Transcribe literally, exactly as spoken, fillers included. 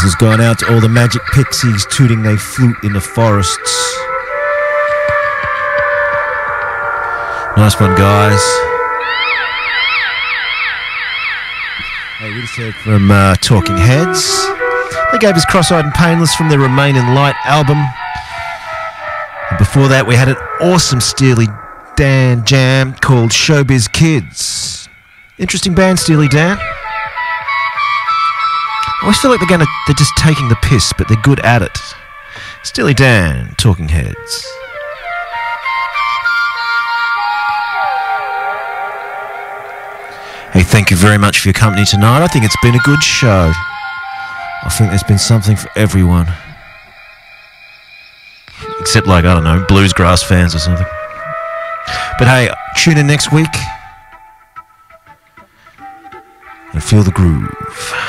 has gone out to all the magic pixies tooting they flute in the forests. Nice one, guys. Hey, we just heard from uh, Talking Heads. They gave us Cross-Eyed and Painless from their Remain in Light album. And before that, we had an awesome Steely Dan jam called Showbiz Kids. Interesting band, Steely Dan. I always feel like they're gonna they're just taking the piss, but they're good at it. Steely Dan, Talking Heads. Hey, thank you very much for your company tonight. I think it's been a good show. I think there's been something for everyone. Except, like, I don't know, bluesgrass fans or something. But hey, tune in next week and feel the groove.